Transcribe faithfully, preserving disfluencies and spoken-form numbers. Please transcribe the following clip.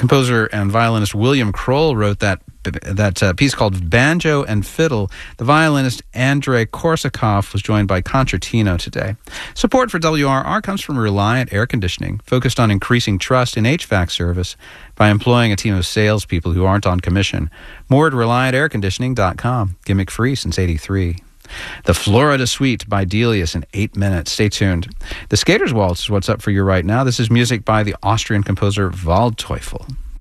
Composer and violinist William Kroll wrote that that uh, piece called Banjo and Fiddle. The violinist Andrei Korsakov was joined by concertino today. Support for W R R comes from Reliant Air Conditioning, focused on increasing trust in H V A C service by employing a team of salespeople who aren't on commission. More at reliant air conditioning dot com. Gimmick free since eighty-three. The Florida Suite by Delius in eight minutes. Stay tuned. The Skater's Waltz is what's up for you right now. This is music by the Austrian composer Waldteufel.